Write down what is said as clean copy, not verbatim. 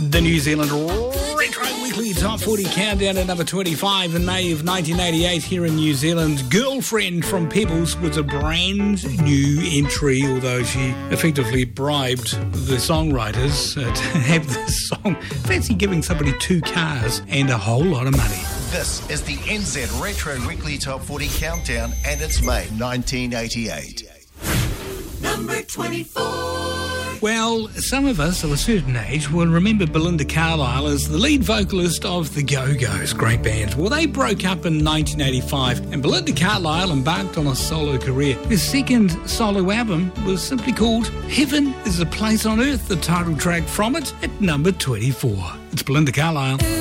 The New Zealand Retro Weekly Top 40 Countdown at number 25 in May of 1988 here in New Zealand. Girlfriend from Pebbles was a brand new entry, although she effectively bribed the songwriters to have this song. Fancy giving somebody 2 cars and a whole lot of money. This is the NZ Retro Weekly Top 40 Countdown, and it's May 1988. Number 24. Well, some of us of a certain age will remember Belinda Carlisle as the lead vocalist of the Go-Go's, great band. Well, they broke up in 1985 and Belinda Carlisle embarked on a solo career. Her second solo album was simply called Heaven is a Place on Earth, the title track from it at number 24. It's Belinda Carlisle.